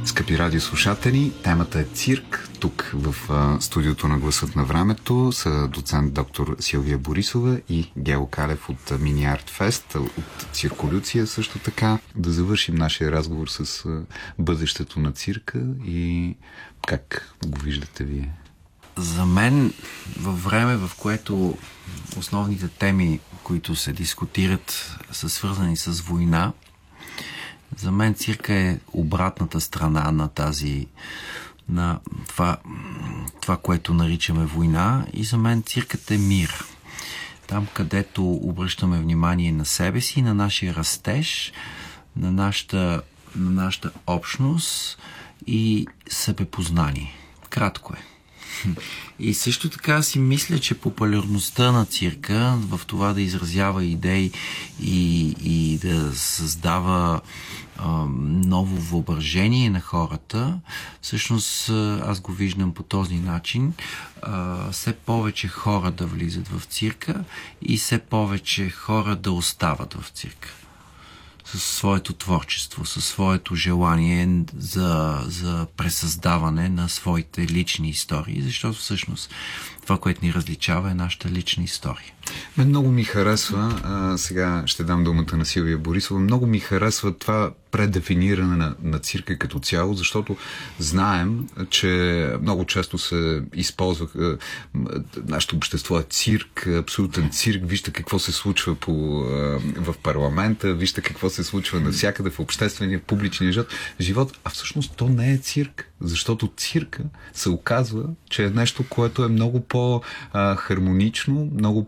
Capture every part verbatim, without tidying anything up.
Скъпи радиослушатели, темата е цирк. Тук в а, студиото на Гласът на времето са доцент доктор Силвия Борисова и Гео Калев от Мини Арт Фест, от Цирколюция също така. Да завършим нашия разговор с а, бъдещето на цирка и как го виждате вие? За мен, във време, в което основните теми, които се дискутират, са свързани с война, за мен цирка е обратната страна на тази, на това, това, което наричаме война, и за мен циркът е мир. Там, където обръщаме внимание на себе си, на нашия растеж, на нашата, на нашата общност и себепознание. Кратко е. И също така си мисля, че популярността на цирка в това да изразява идеи и, и да създава а, ново въображение на хората, всъщност аз го виждам по този начин. А, все повече хора да влизат в цирка и все повече хора да остават в цирка със своето творчество, със своето желание за, за пресъздаване на своите лични истории, защото всъщност това, което ни различава, е нашата лична история. Мен много ми харесва, а, сега ще дам думата на Силвия Борисова, много ми харесва това предефиниране на, на цирка като цяло, защото знаем, че много често се използва а, нашето общество е цирк, абсолютен цирк, вижте какво се случва по, а, в парламента, вижте какво се случва навсякъде в обществения, публичния живот, живот, а всъщност то не е цирк, защото цирка се оказва, че е нещо, което е много по-хармонично, много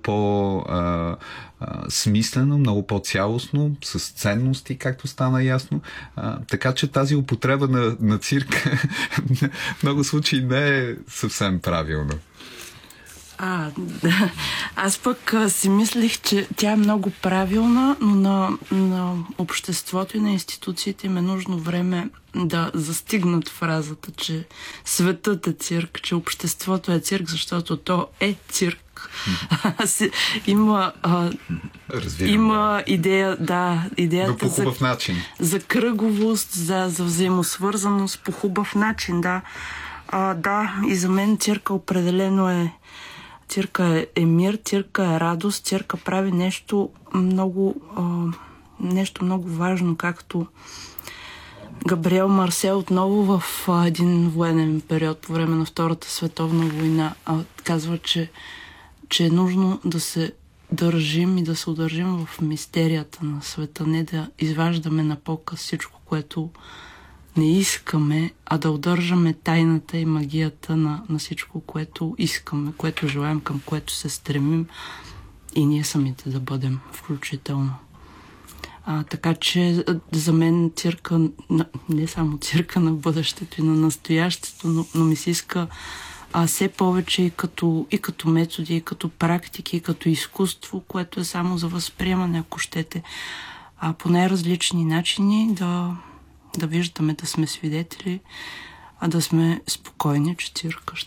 по-смислено, много по-цялостно, с ценности, както стана ясно. А, така че тази употреба на, на цирка в много случаи не е съвсем правилна. А, да. Аз пък а, си мислех, че тя е много правилна, но на, на обществото и на институциите им е нужно време да застигнат фразата, че светът е цирк, че обществото е цирк, защото то е цирк. има а, има идея, да, идеята по хубав за, начин. за кръговост, за, за взаимосвързаност по хубав начин, да. А, да, и за мен цирка определено е Цирка е, е мир, цирка е радост, цирка прави нещо много, а, нещо много важно, както Габриел Марсел отново в а, един военен период по време на Втората световна война а, казва, че, че е нужно да се държим и да се удържим в мистерията на света, не да изваждаме на показ всичко, което не искаме, а да удържаме тайната и магията на, на всичко, което искаме, което желаем, към което се стремим и ние самите да бъдем включително. А, така че за мен цирка, не само цирка на бъдещето и на настоящето, но, но ми се иска а, все повече и като, и като методи, и като практики, и като изкуство, което е само за възприемане, ако щете, а по най-различни начини да да виждаме, да сме свидетели, а да сме спокойни, че цирка ще